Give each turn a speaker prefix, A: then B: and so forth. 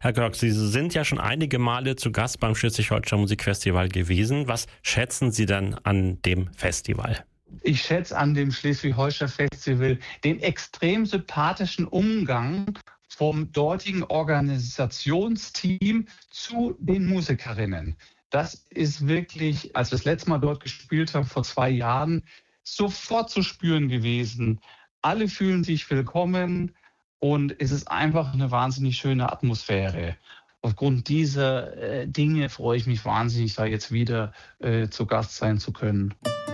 A: Herr Görg, Sie sind ja schon einige Male zu Gast beim Schleswig-Holstein Musikfestival gewesen. Was schätzen Sie denn an dem Festival?
B: Ich schätze an dem Schleswig-Holstein Festival den extrem sympathischen Umgang vom dortigen Organisationsteam zu den Musikerinnen. Das ist wirklich, als wir das letzte Mal dort gespielt haben, vor 2 Jahren, sofort zu spüren gewesen. Alle fühlen sich willkommen und es ist einfach eine wahnsinnig schöne Atmosphäre. Aufgrund dieser Dinge freue ich mich wahnsinnig, da jetzt wieder zu Gast sein zu können.